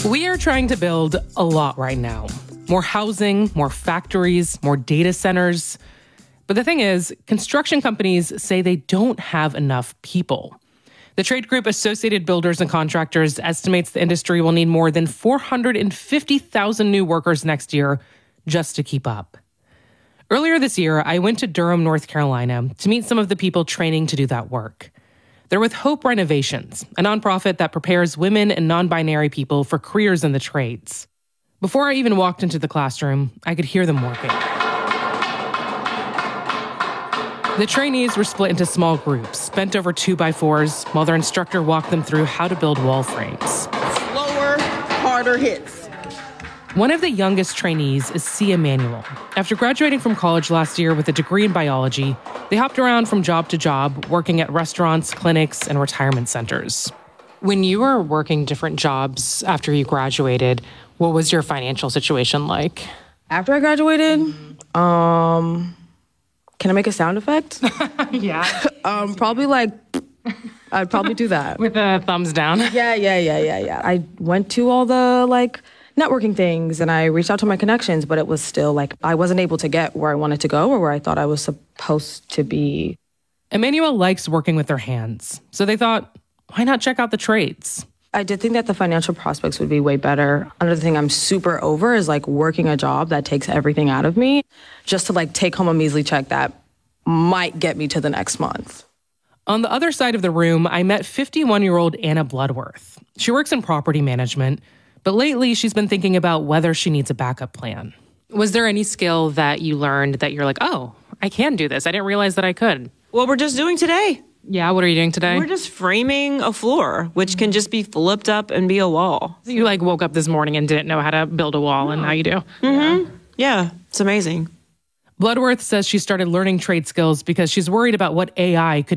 We are trying to build a lot right now. More housing, more factories, more data centers. But the thing is, construction companies say they don't have enough people. The trade group Associated Builders and Contractors estimates the industry will need more than 450,000 new workers next year just to keep up. Earlier this year, I went to Durham, North Carolina to meet some of the people training to do that work. They're with Hope Renovations, a nonprofit that prepares women and non-binary people for careers in the trades. Before I even walked into the classroom, I could hear them working. The trainees were split into small groups, bent over 2x4s, while their instructor walked them through how to build wall frames. Slower, harder hits. One of the youngest trainees is Sia Manuel. After graduating from college last year with a degree in biology, they hopped around from job to job, working at restaurants, clinics, and retirement centers. When you were working different jobs after you graduated, what was your financial situation like? After I graduated, can I make a sound effect? Yeah. Probably like, I'd probably do that. With a thumbs down. Yeah. I went to all the networking things and I reached out to my connections, but it was still I wasn't able to get where I wanted to go or where I thought I was supposed to be. Emmanuel likes working with their hands, so they thought, why not check out the trades? I did think that the financial prospects would be way better. Another thing I'm super over is working a job that takes everything out of me just to take home a measly check that might get me to the next month. On the other side of the room, I met 51-year-old Anna Bloodworth. She works in property management, but lately she's been thinking about whether she needs a backup plan. Was there any skill that you learned that you're like, oh, I can do this. I didn't realize that I could. What we're just doing today. Yeah, what are you doing today? We're just framing a floor, which can just be flipped up and be a wall. You woke up this morning and didn't know how to build a wall, and now you do. Mm-hmm. Yeah, it's amazing. Bloodworth says she started learning trade skills because she's worried about what AI could